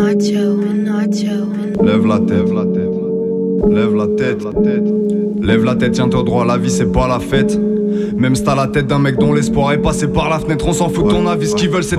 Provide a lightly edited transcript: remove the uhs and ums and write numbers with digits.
Lève la tête, lève la tête, lève la tête, tiens-toi droit, la vie c'est pas la fête. Même si t'as la tête d'un mec dont l'espoir est passé par la fenêtre, on s'en fout de ton avis, ce qu'ils veulent c'est